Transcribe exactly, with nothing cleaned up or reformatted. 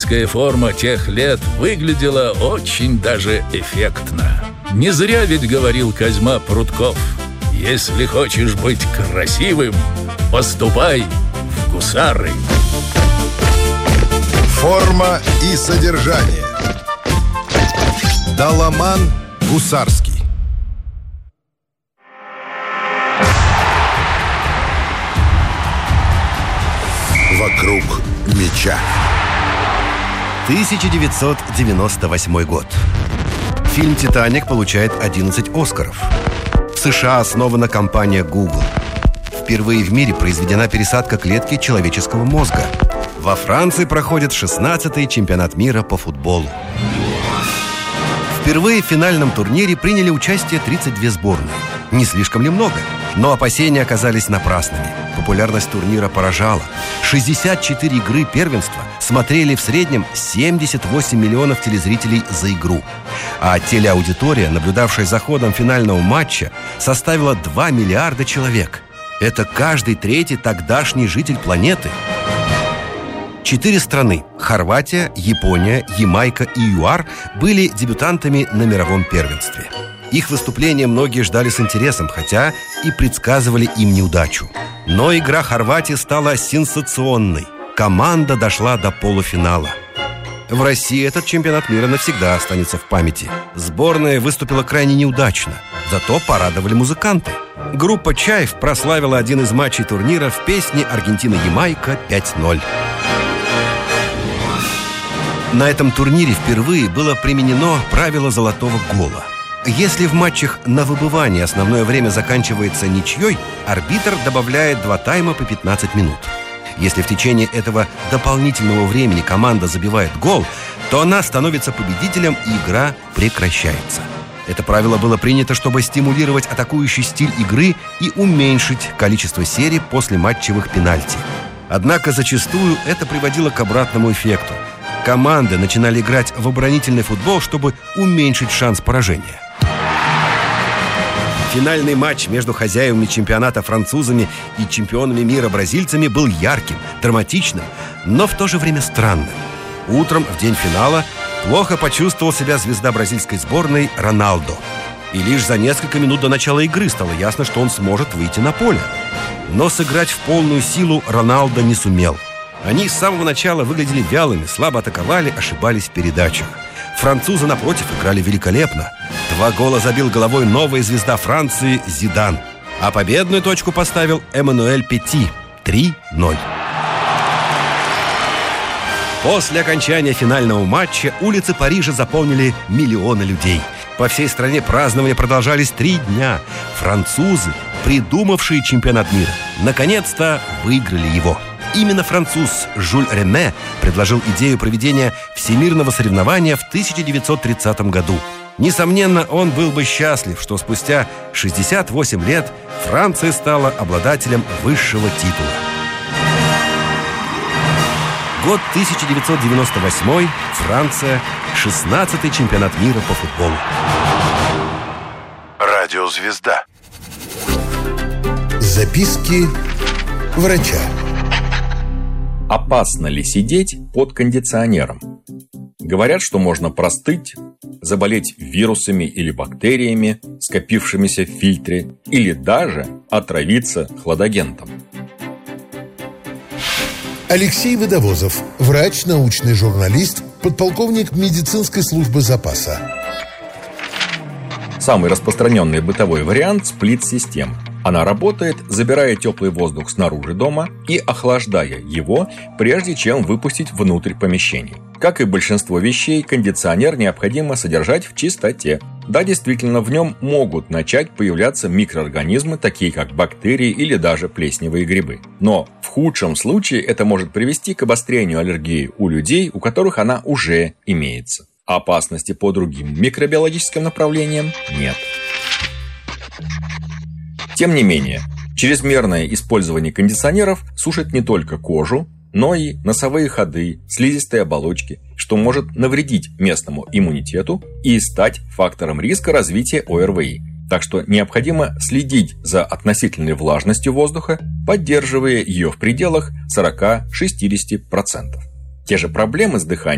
олимпийская форма тех лет выглядела очень даже эффектно. Не зря ведь говорил Козьма Прутков: если хочешь быть красивым, поступай в гусары. Форма и содержание. Даламан Гусарский. Вокруг меча. тысяча девятьсот девяносто восьмой год. Фильм «Титаник» получает одиннадцать Оскаров. В США основана компания Google. Впервые в мире произведена пересадка клетки человеческого мозга. Во Франции проходит шестнадцатый чемпионат мира по футболу. Впервые в финальном турнире приняли участие тридцать две сборные. Не слишком ли много? Но опасения оказались напрасными. Популярность турнира поражала. шестьдесят четыре игры первенства смотрели в среднем семьдесят восемь миллионов телезрителей за игру. А телеаудитория, наблюдавшая за ходом финального матча, составила два миллиарда человек. Это каждый третий тогдашний житель планеты. Четыре страны – Хорватия, Япония, Ямайка и ЮАР – были дебютантами на мировом первенстве. Их выступления многие ждали с интересом, хотя и предсказывали им неудачу. Но игра Хорватии стала сенсационной. Команда дошла до полуфинала. В России этот чемпионат мира навсегда останется в памяти. Сборная выступила крайне неудачно, зато порадовали музыканты. Группа «Чайф» прославила один из матчей турнира в песне «Аргентина-Ямайка пять ноль». На этом турнире впервые было применено правило золотого гола. Если в матчах на выбывание основное время заканчивается ничьей, арбитр добавляет два тайма по пятнадцать минут. Если в течение этого дополнительного времени команда забивает гол, то она становится победителем, и игра прекращается. Это правило было принято, чтобы стимулировать атакующий стиль игры и уменьшить количество серий после матчевых пенальти. Однако зачастую это приводило к обратному эффекту. Команды начинали играть в оборонительный футбол, чтобы уменьшить шанс поражения. Финальный матч между хозяевами чемпионата французами и чемпионами мира бразильцами был ярким, драматичным, но в то же время странным. Утром, в день финала, плохо почувствовал себя звезда бразильской сборной Роналдо. И лишь за несколько минут до начала игры стало ясно, что он сможет выйти на поле. Но сыграть в полную силу Роналдо не сумел. Они с самого начала выглядели вялыми, слабо атаковали, ошибались в передачах. Французы, напротив, играли великолепно. Два гола забил головой новая звезда Франции Зидан. А победную точку поставил Эммануэль Петти. три ноль. После окончания финального матча улицы Парижа заполнили миллионы людей. По всей стране празднования продолжались три дня. Французы, придумавшие чемпионат мира, наконец-то выиграли его. Именно француз Жюль Рене предложил идею проведения всемирного соревнования в тысяча девятьсот тридцатом году. Несомненно, он был бы счастлив, что спустя шестьдесят восемь лет Франция стала обладателем высшего титула. Год тысяча девятьсот девяносто восьмой, Франция, шестнадцатый чемпионат мира по футболу. Радиозвезда. Записки врача. Опасно ли сидеть под кондиционером? Говорят, что можно простыть, заболеть вирусами или бактериями, скопившимися в фильтре, или даже отравиться хладагентом. Алексей Водовозов, врач, научный журналист, подполковник медицинской службы запаса. Самый распространенный бытовой вариант – сплит-система. Она работает, забирая теплый воздух снаружи дома и охлаждая его, прежде чем выпустить внутрь помещений. Как и большинство вещей, кондиционер необходимо содержать в чистоте. Да, действительно, в нем могут начать появляться микроорганизмы, такие как бактерии или даже плесневые грибы. Но в худшем случае это может привести к обострению аллергии у людей, у которых она уже имеется. Опасности по другим микробиологическим направлениям нет. Тем не менее, чрезмерное использование кондиционеров сушит не только кожу, но и носовые ходы, слизистые оболочки, что может навредить местному иммунитету и стать фактором риска развития О Эр Ви. Так что необходимо следить за относительной влажностью воздуха, поддерживая ее в пределах сорок-шестьдесят процентов. Те же проблемы с дыханием